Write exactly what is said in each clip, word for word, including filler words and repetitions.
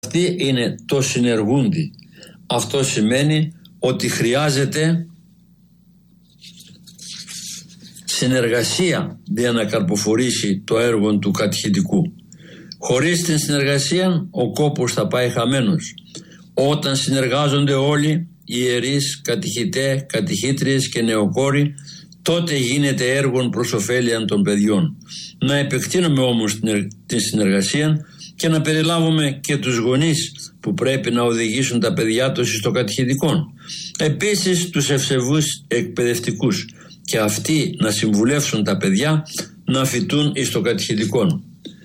Αυτή είναι το συνεργούντι. Αυτό σημαίνει ότι χρειάζεται συνεργασία για να καρποφορήσει το έργο του κατηχητικού. Χωρίς την συνεργασία ο κόπος θα πάει χαμένος. Όταν συνεργάζονται όλοι οι ιερείς, κατηχητέ, κατηχήτριες και νεοκόροι, τότε γίνεται έργο προς ωφέλεια των παιδιών. Να επεκτείνουμε όμως την συνεργασία και να περιλάβουμε και τους γονείς που πρέπει να οδηγήσουν τα παιδιά τους στο κατηχητικό. Επίσης τους ευσεβούς εκπαιδευτικούς και αυτοί να συμβουλεύσουν τα παιδιά να φοιτούν στο κατηχητικό.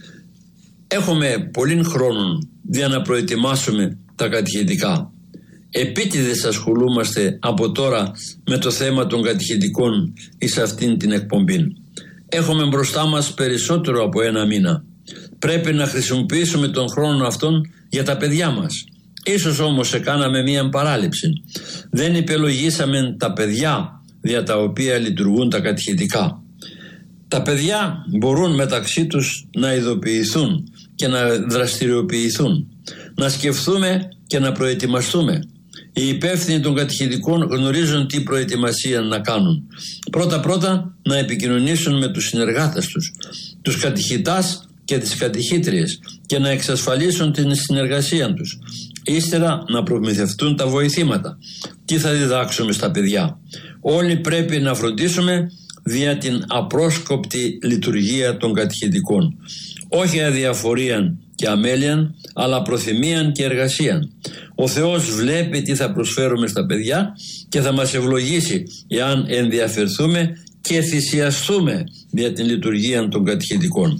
Έχουμε πολύ χρόνο για να προετοιμάσουμε τα κατηχητικά. Επίτηδες ασχολούμαστε από τώρα με το θέμα των κατηχητικών εις αυτήν την εκπομπή. Έχουμε μπροστά μας περισσότερο από ένα μήνα. Πρέπει να χρησιμοποιήσουμε τον χρόνο αυτόν για τα παιδιά μας. Ίσως όμως έκαναμε μία παράληψη. Δεν υπελογίσαμε τα παιδιά για τα οποία λειτουργούν τα κατηχητικά. Τα παιδιά μπορούν μεταξύ τους να ειδοποιηθούν και να δραστηριοποιηθούν, να σκεφτούμε και να προετοιμαστούμε. Οι υπεύθυνοι των κατηχητικών γνωρίζουν τι προετοιμασία να κάνουν. Πρώτα πρώτα να επικοινωνήσουν με τους συνεργάτες τους, τους κατηχητάς και τις κατηχήτριες, και να εξασφαλίσουν την συνεργασία τους. Ύστερα να προμηθευτούν τα βοηθήματα. Τι θα διδάξουμε στα παιδιά? Όλοι πρέπει να φροντίσουμε δια την απρόσκοπτη λειτουργία των κατηχητικών. Όχι αδιαφορίαν και αμέλειαν, αλλά προθυμίαν και εργασίαν. Ο Θεός βλέπει τι θα προσφέρουμε στα παιδιά και θα μας ευλογήσει εάν ενδιαφερθούμε και θυσιαστούμε για την λειτουργία των κατηχητικών.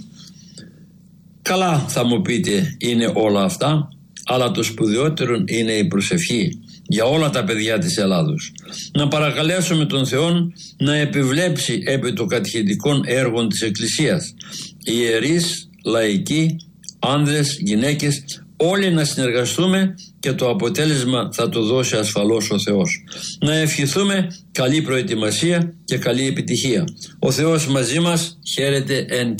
Καλά, θα μου πείτε, είναι όλα αυτά, αλλά το σπουδαιότερο είναι η προσευχή για όλα τα παιδιά της Ελλάδος. Να παρακαλέσουμε τον Θεό να επιβλέψει επί των κατηχητικών έργων της Εκκλησίας. Οι ιερείς, λαϊκοί, άνδρες, γυναίκες, όλοι να συνεργαστούμε και το αποτέλεσμα θα το δώσει ασφαλώς ο Θεός. Να ευχηθούμε καλή προετοιμασία και καλή επιτυχία. Ο Θεός μαζί μας. Χαίρετε εν